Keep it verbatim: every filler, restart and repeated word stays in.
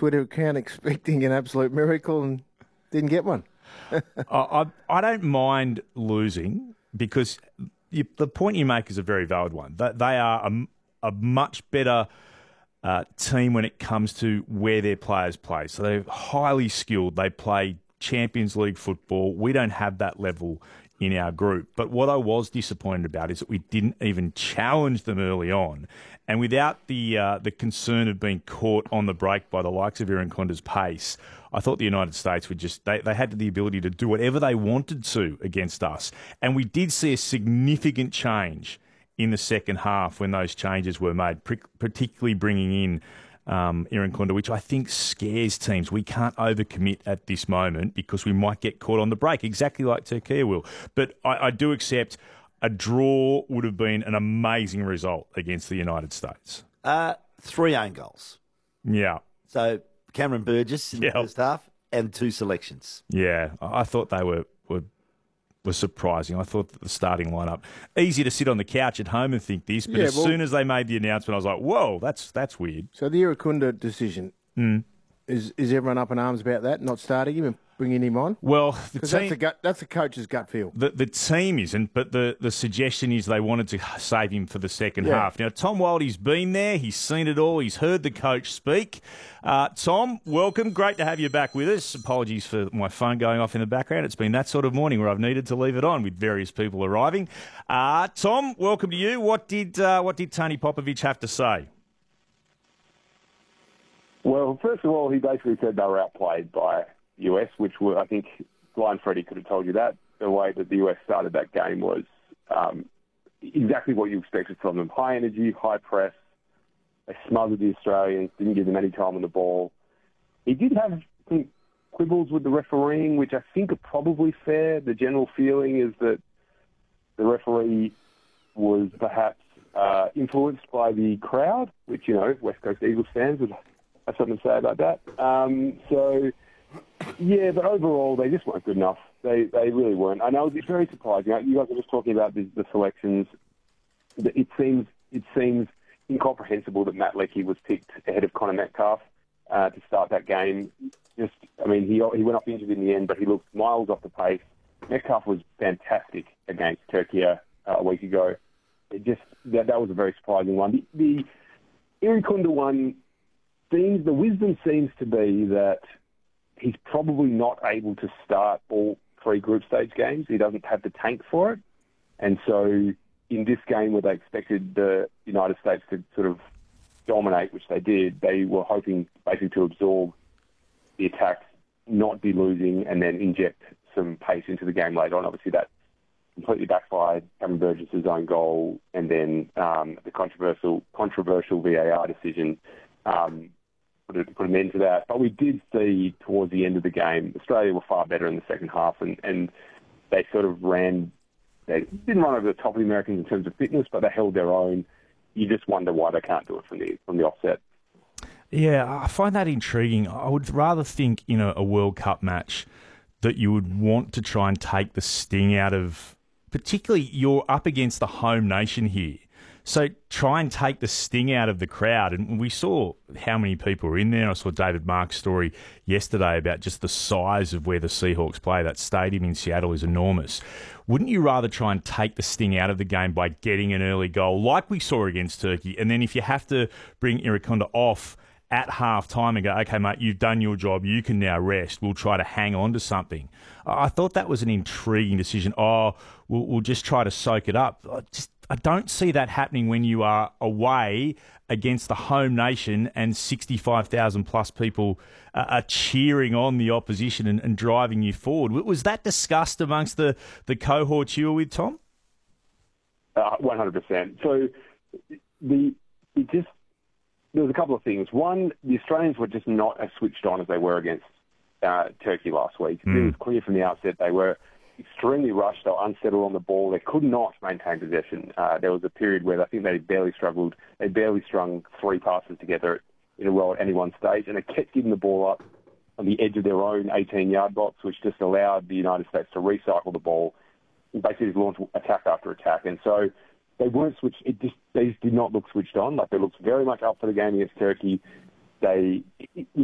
Twitter account expecting an absolute miracle and didn't get one. I, I I don't mind losing because you, the point you make is a very valid one. They, they are a, a much better uh, team when it comes to where their players play. So they're highly skilled. They play Champions League football. We don't have that level in our group. But what I was disappointed about is that we didn't even challenge them early on. And without the uh, the concern of being caught on the break by the likes of Irankunda's pace, I thought the United States would just, they, they had the ability to do whatever they wanted to against us. And we did see a significant change in the second half when those changes were made, particularly bringing in um, Irankunda, which I think scares teams. We can't overcommit at this moment because we might get caught on the break, exactly like Turkey will. But I, I do accept a draw would have been an amazing result against the United States. Uh, three own goals. Yeah. So Cameron Burgess in Yep. the first half and two selections. Yeah, I I thought they were, were were surprising. I thought that the starting lineup, easy to sit on the couch at home and think this, but Yeah, as well- soon as they made the announcement, I was like, whoa, that's that's weird. So the Irakunda decision, Mm. is is everyone up in arms about that, not starting him and bringing him on? Well, the Because team... that's, the gut, that's the coach's gut feel. The, the team isn't, but the, the suggestion is they wanted to save him for the second Yeah. half. Now, Tom Wildey's been there. He's seen it all. He's heard the coach speak. Uh, Tom, welcome. Great to have you back with us. Apologies for my phone going off in the background. It's been that sort of morning where I've needed to leave it on with various people arriving. Uh, Tom, welcome to you. What did, uh, what did Tony Popovich have to say? Well, first of all, he basically said they were outplayed by the U S, which were, I think Blind Freddie could have told you that. The way that the U S started that game was um, exactly what you expected from them. High energy, high press. They smothered the Australians, didn't give them any time on the ball. He did have some quibbles with the refereeing, which I think are probably fair. The general feeling is that the referee was perhaps uh, influenced by the crowd, which, you know, West Coast Eagles fans would have something to say about that. Um, so, yeah, but overall, they just weren't good enough. They they really weren't. I know it's very surprising. You guys were just talking about the, the selections. It seems it seems incomprehensible that Matt Leckie was picked ahead of Connor Metcalf uh, to start that game. Just, I mean, he he went off injured in the end, but he looked miles off the pace. Metcalf was fantastic against Turkey uh, a week ago. It just that that was a very surprising one. The, the Irankunda one seems the wisdom seems to be that he's probably not able to start all three group stage games. He doesn't have the tank for it. And so in this game where they expected the United States to sort of dominate, which they did, they were hoping basically to absorb the attacks, not be losing, and then inject some pace into the game later on. Obviously that completely backfired. Cameron Burgess' own goal, and then um, the controversial controversial V A R decision um, put, a, put an end to that. But we did see towards the end of the game, Australia were far better in the second half, and, and they sort of ran, they didn't run over the top of the Americans in terms of fitness, but they held their own. You just wonder why they can't do it from the from the offset. Yeah, I find that intriguing. I would rather think in a, a World Cup match that you would want to try and take the sting out of, particularly you're up against the home nation here. So try and take the sting out of the crowd. And we saw how many people were in there. I saw David Mark's story yesterday about just the size of where the Seahawks play. That stadium in Seattle is enormous. Wouldn't you rather try and take the sting out of the game by getting an early goal like we saw against Turkey? And then if you have to bring Irankunda off at half time and go, okay, mate, you've done your job, you can now rest, we'll try to hang on to something. I thought that was an intriguing decision. Oh, we'll, we'll just try to soak it up. I, just, I don't see that happening when you are away against the home nation and sixty-five thousand plus people uh, are cheering on the opposition and, and driving you forward. Was that discussed amongst the, the cohorts you were with, Tom? Uh, one hundred percent. So the it just there was a couple of things. One, the Australians were just not as switched on as they were against uh, Turkey last week. Mm. It was clear from the outset they were extremely rushed. They were unsettled on the ball. They could not maintain possession. Uh, there was a period where I think they barely struggled. They barely strung three passes together in a row at any one stage, and they kept giving the ball up on the edge of their own eighteen-yard box, which just allowed the United States to recycle the ball and basically just launch attack after attack. And so they weren't switched. It just they just did not look switched on. Like they looked very much up for the game against Turkey. They,